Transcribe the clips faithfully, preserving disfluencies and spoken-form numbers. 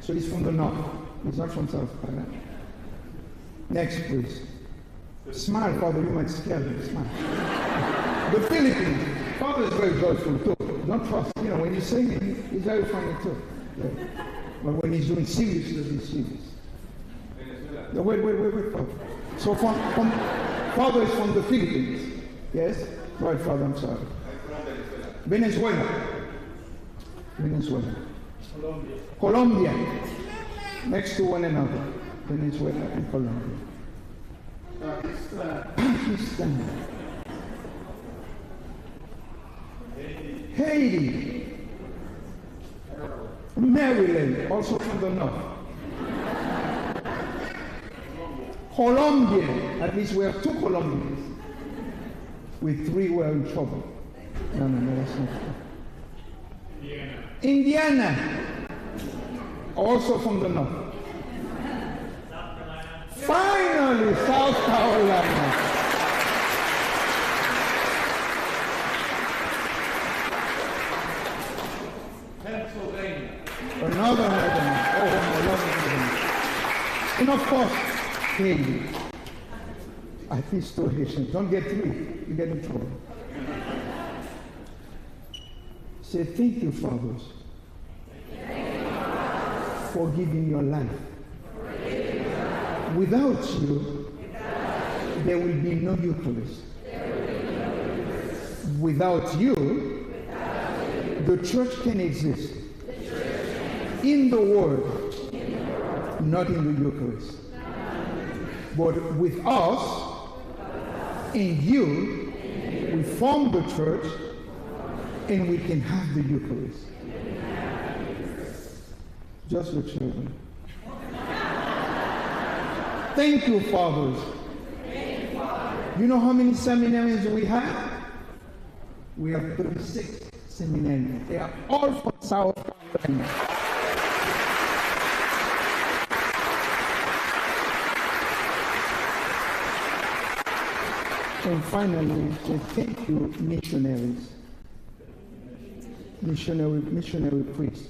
So he's from the north. He's not from South Carolina. Next, please. Smile, Father. You might scare them. Smile. The Philippines. Father is very joyful too. Not trust. You know, when he's singing, he's very funny too. Yeah. But when he's doing serious, he's serious. No, wait, wait, wait, wait, Father. So from, from, Father is from the Philippines. Yes? Right, Father, I'm sorry. Venezuela. Venezuela. Colombia. Colombia. Next to one another. Venezuela and Colombia. Pakistan. Pakistan. Haiti. Maryland, also from the north. Colombia, at least we have two Colombians. With three were in trouble. No, no, no, that's not true. Indiana. Indiana, also from the north. South Carolina. Finally, South Carolina. Pennsylvania. Another heaven. Oh, another heaven. And of course, Haiti. At least two Haitians. Don't get three. You get in trouble. Say, thank you, fathers, for giving your life. Without you, there will be no Eucharist. Without you, the church can exist in the Word, not in the Eucharist. But with us, in you, we form the church, and we can have the Eucharist. Just the children. Thank you, fathers. You know how many seminaries we have? We have thirty-six seminaries. They are all from South Carolina. And finally, thank you, missionaries. Missionary, missionary priests,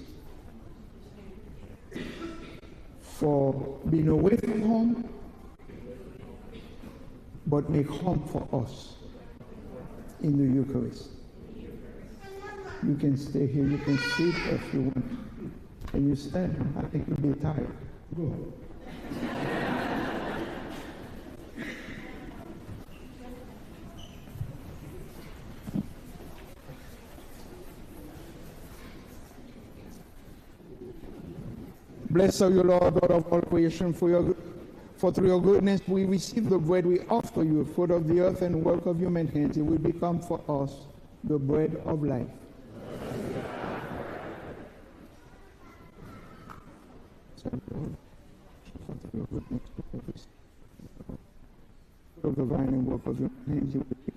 for being away from home, but make home for us in the Eucharist. You can stay here, you can sit if you want, and you stand. I think you'll be tired. Go. Blessed are you, Lord, God of all creation, for your for through your goodness we receive the bread we offer you, fruit of the earth and work of human hands. It will become for us the bread of life. Fruit of the vine and work of your hands, it will become